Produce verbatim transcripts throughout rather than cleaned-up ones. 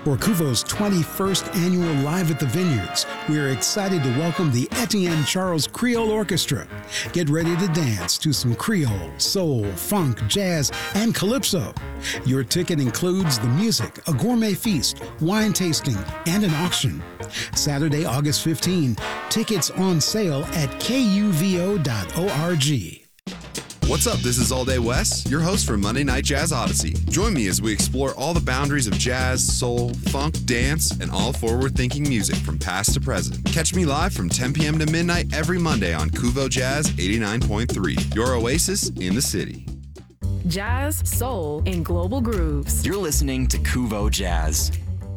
For Kuvo's twenty-first annual Live at the Vineyards, we are excited to welcome the Etienne Charles Creole Orchestra. Get ready to dance to some Creole, soul, funk, jazz, and calypso. Your ticket includes the music, a gourmet feast, wine tasting, and an auction. Saturday, August fifteenth, tickets on sale at kuvo dot org. What's up? This is All Day Wes, your host for Monday Night Jazz Odyssey. Join me as we explore all the boundaries of jazz, soul, funk, dance, and all forward-thinking music from past to present. Catch me live from ten p.m. to midnight every Monday on Kuvo Jazz eighty-nine point three, your oasis in the city. Jazz, soul, and global grooves. You're listening to Kuvo Jazz.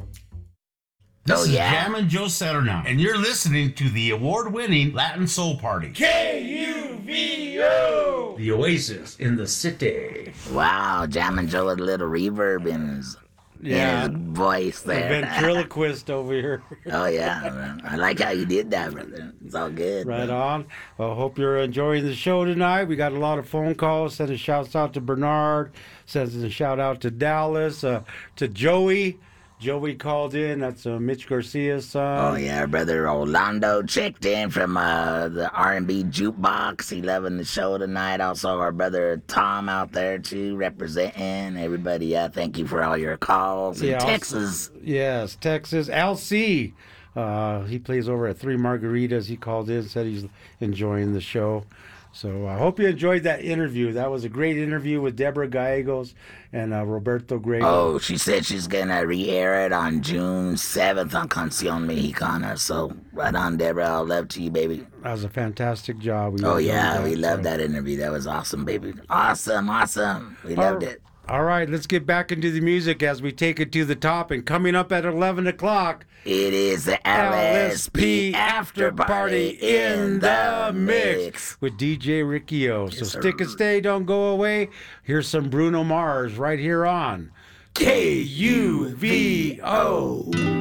This oh, is yeah. Jammin' Joe Saturnaut, and you're listening to the award-winning Latin Soul Party. K U V O! The oasis in the city. Wow, Jammin' Joe with a little reverb in his, yeah. in his voice there. The ventriloquist over here. Oh, yeah. Man. I like how you did that, brother. It's all good. Right man. on. Well, hope you're enjoying the show tonight. We got a lot of phone calls. Sending shouts out to Bernard. Sending a shout out to Dallas, uh, to Joey. Joey called in. That's uh, Mitch Garcia's son. Oh, yeah. Brother Orlando checked in from uh, the R and B Jukebox. He loving the show tonight. Also, our brother Tom out there, too, representing. Everybody, yeah, thank you for all your calls. In yeah, Texas. Also, yes, Texas. L C. Uh, he plays over at Three Margaritas. He called in, said he's enjoying the show. So I hope you enjoyed that interview. That was a great interview with Deborah Gallegos and uh, Roberto Grego. Oh, she said she's going to re-air it on June seventh on Canción Mexicana. So right on, Deborah. All love to you, baby. That was a fantastic job. We oh, yeah. That, we loved so. that interview. That was awesome, baby. Awesome, awesome. We all, loved it. All right, let's get back into the music as we take it to the top. And coming up at eleven o'clock, it is the L S P After Party in the Mix with D J Ricky O. So yes, stick and stay, don't go away. Here's some Bruno Mars right here on K U V O.